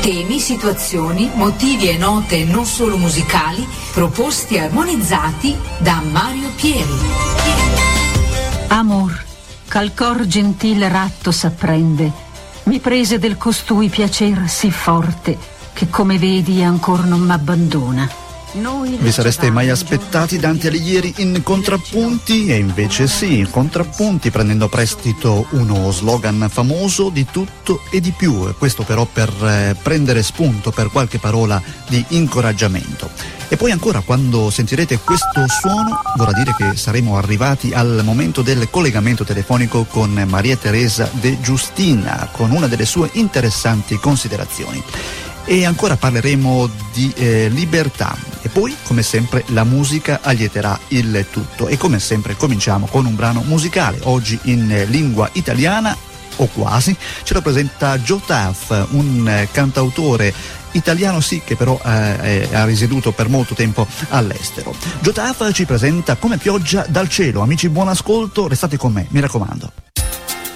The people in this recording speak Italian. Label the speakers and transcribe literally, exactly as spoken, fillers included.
Speaker 1: Temi, situazioni, motivi e note non solo musicali, proposti e armonizzati da Mario Pieri.
Speaker 2: Amor, ch'al cor gentil ratto s'apprende, mi prese del costui piacer sì forte, che come vedi ancor non m'abbandona.
Speaker 3: Vi sareste mai aspettati Dante Alighieri in contrappunti? E invece sì, contrappunti, prendendo a prestito uno slogan famoso di tutto e di più, questo però per eh, prendere spunto per qualche parola di incoraggiamento. E poi ancora, quando sentirete questo suono, vorrà dire che saremo arrivati al momento del collegamento telefonico con Maria Teresa De Giustina, con una delle sue interessanti considerazioni. E ancora parleremo di eh, libertà e poi, come sempre, la musica allieterà il tutto e come sempre cominciamo con un brano musicale, oggi in eh, lingua italiana o quasi. Ce lo presenta Joe Taff, un eh, cantautore italiano sì, che però eh, ha risieduto per molto tempo all'estero. Joe Taff ci presenta Come pioggia dal cielo. Amici, buon ascolto, restate con me, mi raccomando.